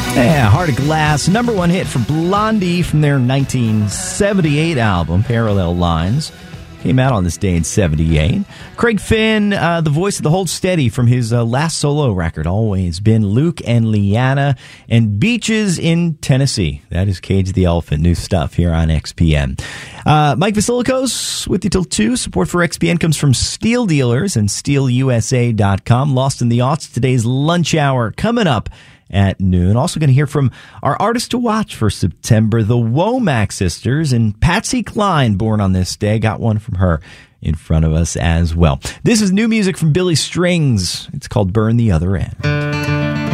Yeah, Heart of Glass, number one hit for Blondie from their 1978 album, Parallel Lines. Came out on this day in 78. Craig Finn, the voice of the Hold Steady from his last solo record, Always Been. Luke and Leanna, and Beaches in Tennessee. That is Cage the Elephant, new stuff here on XPN. Mike Vasilikos with you till 2. Support for XPN comes from Steel Dealers and SteelUSA.com. Lost in the Aughts, today's lunch hour coming up at noon. Also going to hear from our artist to watch for September, the Womack sisters, and Patsy Cline, born on this day. Got one from her in front of us as well. This is new music from Billy Strings. It's called Burn the Other End.